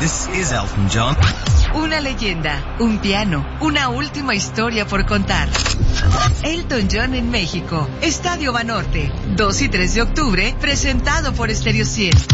This is Elton John. Una leyenda, un piano, una última historia por contar. Elton John en México, Estadio Banorte, 2 y 3 de octubre, presentado por Stereo 100.